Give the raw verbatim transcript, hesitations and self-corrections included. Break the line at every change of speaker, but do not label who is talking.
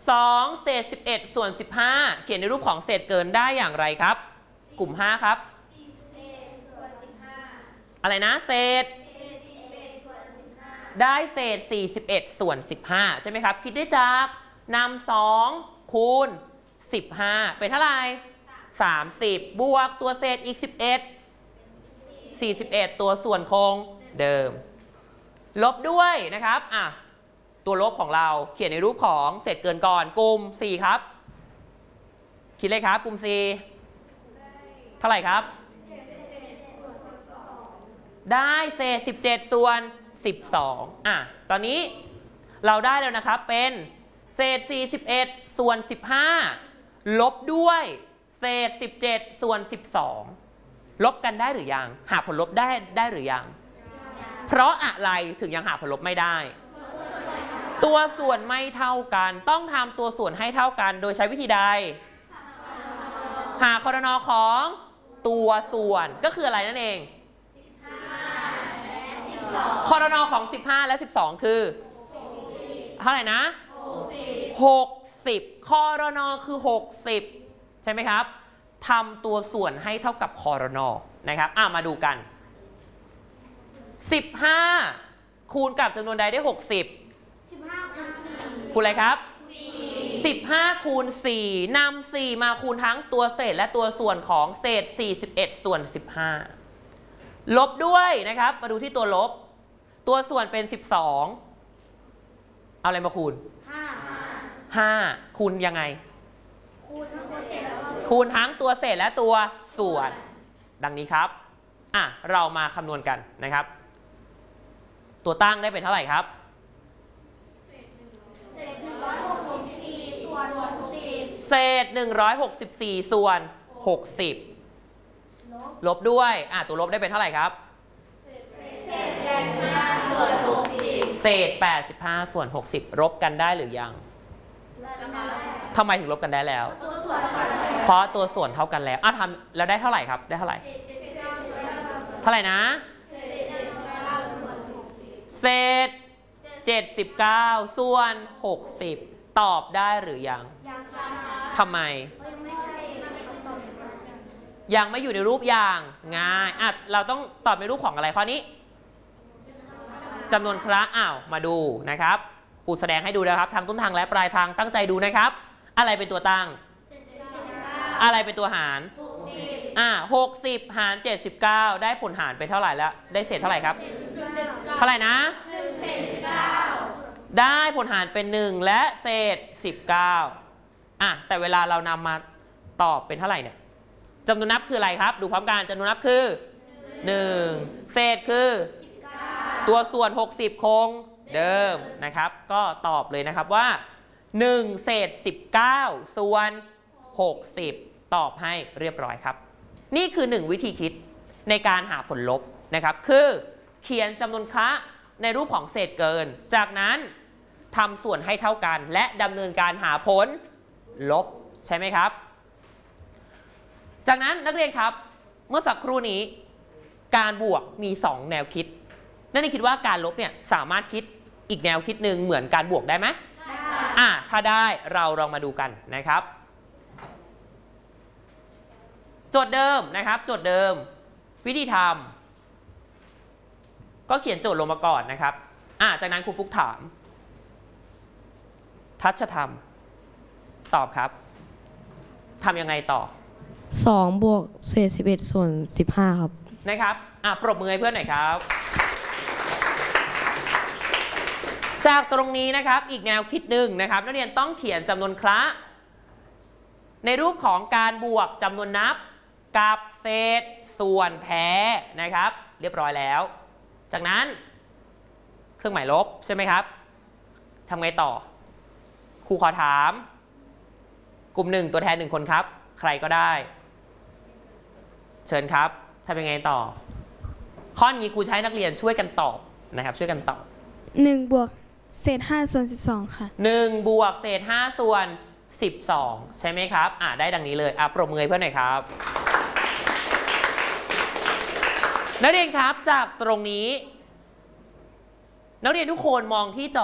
สองเศษสิบเอ็ดส่วนสิบห้าเขียนในรูปของเศษเกินได้อย่างไรครับกลุ่มห้าครับอะไรนะเศษได้เศษสี่สิบเอ็ดส่วนสิบห้าใช่ไหมครับคิดได้จากนำสองคูณสิบห้าเป็นเท่าไหร่สามสิบบวกตัวเศษอีกสิบเอ็ด สี่สิบเอ็ดตัวส่วนคงเดิมลบด้วยนะครับอ่ะตัวลบของเราเขียนในรูปของเศษเกินก่อนกลุ่มสี่ครับคิดเลยครับกลุ่มสี่เท่าไหร่ครับได้เศษสิบเจ็ดส่วนสิบสองอ่ะตอนนี้เราได้แล้วนะครับเป็นเศษสี่สิบเอ็ดส่วนสิบห้าลบด้วยเศษสิบเจ็ดส่วนสิบสองลบกันได้หรือยังหาผลลบได้ได้หรือยังเพราะอะไรถึงยังหาผลลบไม่ได้ตัวส่วนไม่เท่ากันต้องทำตัวส่วนให้เท่ากันโดยใช้วิธีใดหาครน.ของตัวส่วนก็คืออะไรนั่นเองครน.ของสิบห้าและสิบสองคือเท่าไหร่นะหกสิบครน.คือหกสิบใช่ไหมครับทำตัวส่วนให้เท่ากับครน.นะครับอ่ะมาดูกันสิบห้าคูณกับจำนวนใดได้หกสิบคูณอะไรครับสิบห้าคูณสี่นำสี่มาคูณทั้งตัวเศษและตัวส่วนของเศษสี่สิบเอ็ดส่วนสิบห้าลบด้วยนะครับมาดูที่ตัวลบตัวส่วนเป็นสิบสองเอาอะไรมาคูณห้าคูณยังไงคูณทั้งตัวเศษและตัวส่วนดังนี้ครับอ่ะเรามาคำนวณกันนะครับตัวตั้งได้เป็นเท่าไหร่ครับเศษหนึ่งร้อยหกสิบสี่ส่วนหกสิบลบด้วยอ่ะตัวลบได้เป็นเท่าไหร่ครับเศษแปดสิบห้าส่วนหกสิบลบกันได้หรือยังทำไมถึงลบกันได้แล้วเพราะตัวส่วนเท่ากันแล้วอ่ะทำแล้วได้เท่าไหร่ครับได้เท่าไหร่เท่าไหร่นะเศษเจ็ดสิบเก้าส่วนหกสิบตอบได้หรือยังทำไมยังไม่อยู่ในรูปอย่างง่ายอ่ะเราต้องตอบในรูปของอะไรข้อนี้จำนวนครั้งอ้าวมาดูนะครับครูแสดงให้ดูนะครับทางต้นทางและปลายทางตั้งใจดูนะครับอะไรเป็นตัวตั้งอะไรเป็นตัวหารอ่าหกสิบหารเจ็ดสิบเก้าได้ผลหารเป็นเท่าไหร่แล้วได้เศษเท่าไหร่ครับเท่าไหร่นะได้ผลหารเป็นหนึ่งและเศษสิบเก้าอ่ะแต่เวลาเรานำมาตอบเป็นเท่าไหร่เนี่ยจำนวนนับคืออะไรครับดูพร้อมกันจำนวนนับคือหนึ่งเศษคือตัวส่วนหกสิบคงเดิมนะครับก็ตอบเลยนะครับว่าหนึ่งเศษสิบเก้าส่วนหกสิบตอบให้เรียบร้อยครับนี่คือหนึ่งวิธีคิดในการหาผลลบนะครับคือเขียนจำนวนคละในรูปของเศษเกินจากนั้นทำส่วนให้เท่ากันและดำเนินการหาผลลบใช่ไหมครับจากนั้นนักเรียนครับเมื่อสักครู่นี้การบวกมีสองแนวคิดนั่นคิดว่าการลบเนี่ยสามารถคิดอีกแนวคิดหนึ่งเหมือนการบวกได้ไหมอ่ะถ้าได้เราลองมาดูกันนะครับโจทย์เดิมนะครับโจทย์เดิมวิธีทำก็เขียนโจทย์ลงมาก่อนนะครับอ่ะจากนั้นครูฟุกถามทัชธรรมตอบครับทำยังไงต่อ
สองบวกเศษสิบเอ็ดส่วนสิบห้าครับ
นะครับอ่ะปรบมือให้เพื่อนหน่อยครับจากตรงนี้นะครับอีกแนวคิดหนึ่งนะครับนักเรียนต้องเขียนจำนวนคละในรูปของการบวกจำนวนนับกับเศษส่วนแท้นะครับเรียบร้อยแล้วจากนั้นเครื่องหมายลบใช่ไหมครับทำไงต่อครูขอถามกลุ่มหนึ่งตัวแทนหนึ่งคนครับใครก็ได้เชิญครับทำยังไงต่อข้อนี้ครูใช้นักเรียนช่วยกันตอบนะครับช่วยกันตอบ
หนึ่งบวกเศษห้าส่วนสิบสองค่ะ
หนึ่งบวกเศษห้าส่วนสิบสองใช่ไหมครับอ่าได้ดังนี้เลยอ่ะปรบมือให้เพื่อนหน่อยครับนักเรียนครับจากตรงนี้นักเรียนทุกคนมองที่จอ